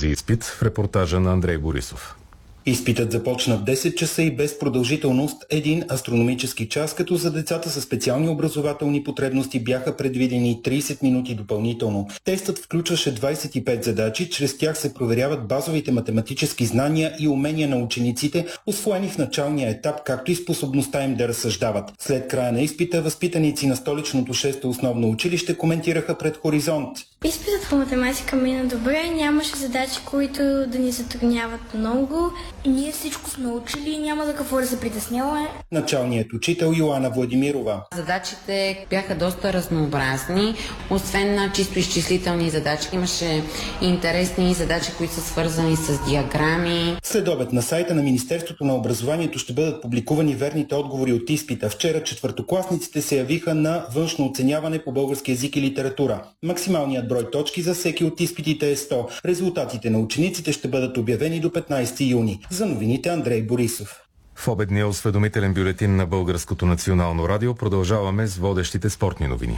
този изпит в репортажа на Андрей Борисов. Изпитът започна в 10 часа и без продължителност 1 астрономически час, като за децата със специални образователни потребности бяха предвидени 30 минути допълнително. Тестът включваше 25 задачи, чрез тях се проверяват базовите математически знания и умения на учениците, усвоени в началния етап, както и способността им да разсъждават. След края на изпита, възпитаници на столичното 6-то основно училище коментираха пред Хоризонт. Изпитът по математика мина добре, нямаше задачи, които да ни затрудняват много. Ние всичко сме учили и няма за какво да се притесняваме. Началният учител Йоана Владимирова. Задачите бяха доста разнообразни. Освен на чисто изчислителни задачи, имаше интересни задачи, които са свързани с диаграми. След обед на сайта на Министерството на образованието ще бъдат публикувани верните отговори от изпита. Вчера четвъртокласниците се явиха на външно оценяване по български език и литература. Максималният брой точки за всеки от изпитите е 100. Резултатите на учениците ще бъдат обявени до 15 юни. За новините Андрей Борисов. В обедния осведомителен бюлетин на Българското национално радио продължаваме с водещите спортни новини.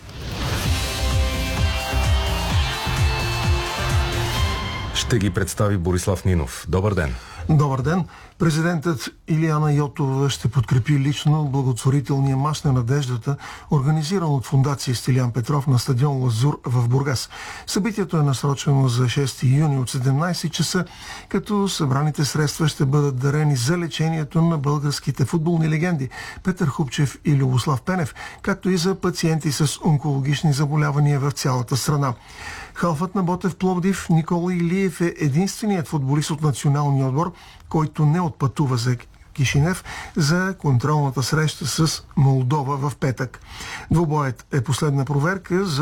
Ще ги представи Борислав Нинов. Добър ден! Добър ден! Президентът Илияна Йотова ще подкрепи лично благотворителния мач на надеждата, организиран от фондация Стилян Петров на стадион Лазур в Бургас. Събитието е насрочено за 6 юни от 17 часа, като събраните средства ще бъдат дарени за лечението на българските футболни легенди Петър Хупчев и Любослав Пенев, както и за пациенти с онкологични заболявания в цялата страна. Халфът на Ботев Пловдив Никола Илиев е единственият футболист от националния отбор, който не отпътува за Кишинев за контролната среща с Молдова в петък. Двубоят е последна проверка за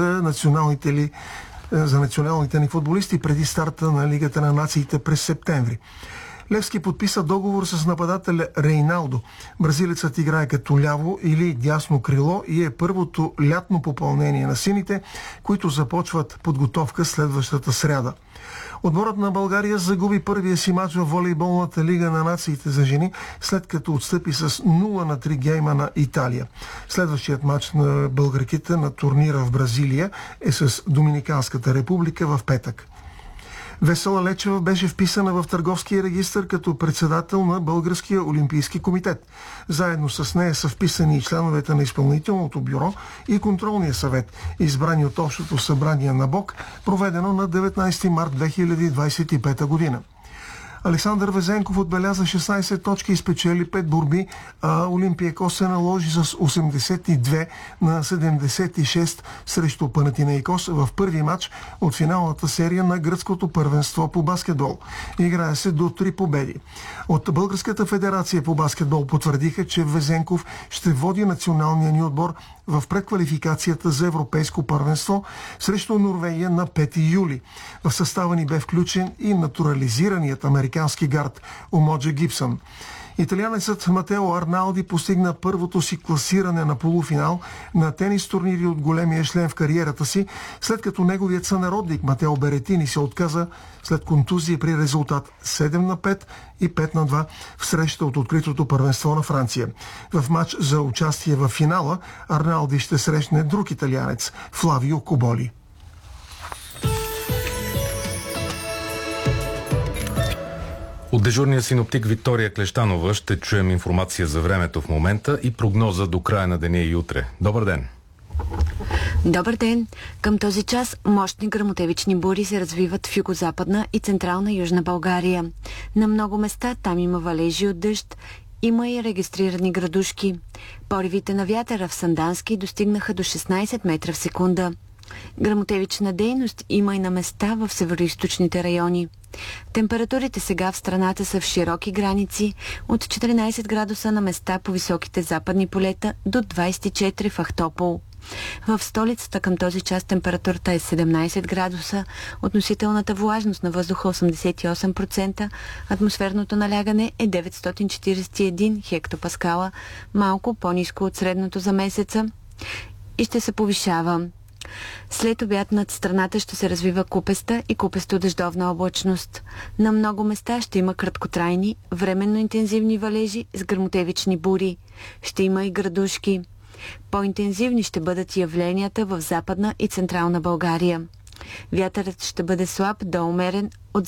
националните ни футболисти преди старта на Лигата на нациите през септември. Левски подписа договор с нападателя Рейналдо. Бразилецът играе като ляво или дясно крило и е първото лятно попълнение на сините, които започват подготовка следващата сряда. Отборът на България загуби първия си матч в волейболната лига на нациите за жени, след като отстъпи с 0-3 гейма на Италия. Следващият матч на българките на турнира в Бразилия е с Доминиканската република в петък. Весела Лечева беше вписана в търговския регистър като председател на Българския олимпийски комитет. Заедно с нея са вписани и членовете на изпълнителното бюро и контролния съвет, избрани от Общото събрание на БОК, проведено на 19 март 2025 година. Александър Везенков отбеляза 16 точки и спечели 5 борби, а Олимпиакос се наложи с 82 на 76 срещу Панатинейкос в първи матч от финалната серия на гръцкото първенство по баскетбол. Играе се до 3 победи. От Българската федерация по баскетбол потвърдиха, че Везенков ще води националния ни отбор в преквалификацията за европейско първенство срещу Норвегия на 5 юли. В състава ни бе включен и натурализираният американски гард Омоджа Гибсън. Италианецът Матео Арналди постигна първото си класиране на полуфинал на тенис турнири от големия шлем в кариерата си, след като неговият сънародник Матео Беретини се отказа след контузия при резултат 7-5 и 5-2 в среща от откритото първенство на Франция. В матч за участие в финала Арналди ще срещне друг италианец Флавио Коболи. От дежурния синоптик Виктория Клещанова ще чуем информация за времето в момента и прогноза до края на деня и утре. Добър ден! Добър ден! Към този час мощни гръмотевични бури се развиват в югозападна и централна Южна България. На много места там има валежи от дъжд, има и регистрирани градушки. Поривите на вятъра в Сандански достигнаха до 16 метра в секунда. Гръмотевична дейност има и на места в североизточните райони. Температурите сега в страната са в широки граници от 14 градуса на места по високите западни полета до 24 в Ахтопол. В столицата към този час температурата е 17 градуса, относителната влажност на въздуха 88%, атмосферното налягане е 941 хектопаскала, малко по-ниско от средното за месеца и ще се повишава. След обяд над страната ще се развива купеста и купесто-дъждовна облачност. На много места ще има краткотрайни, временно интензивни валежи с гръмотевични бури. Ще има и градушки. По-интензивни ще бъдат явленията в Западна и Централна България. Вятърът ще бъде слаб до умерен от